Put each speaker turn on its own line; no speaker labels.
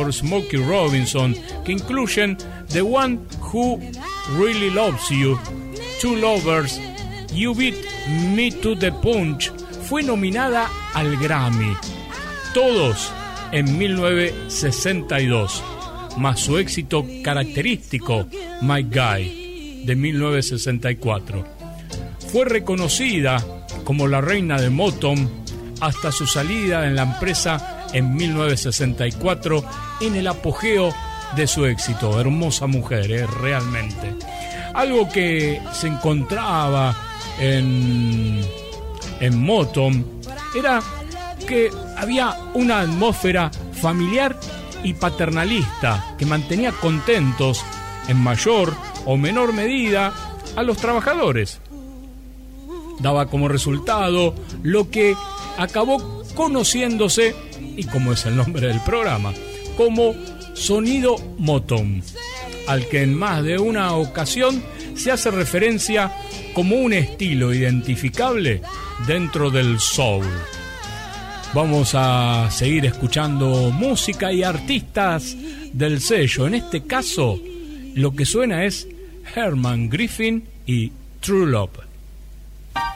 por Smokey Robinson, que incluyen The One Who Really Loves You, Two Lovers, You Beat Me to the Punch, fue nominada al Grammy. Todos en 1962, más su éxito característico, My Guy, de 1964. Fue reconocida como la reina de Motown hasta su salida en la empresa en 1964, en el apogeo de su éxito. Hermosa mujer, realmente. Algo que se encontraba en Motown era que había una atmósfera familiar y paternalista que mantenía contentos en mayor o menor medida a los trabajadores. Daba como resultado lo que acabó conociéndose, y como es el nombre del programa, como sonido Motown, al que en más de una ocasión se hace referencia como un estilo identificable dentro del soul. Vamos a seguir escuchando música y artistas del sello. En este caso, lo que suena es Herman Griffin y True Love.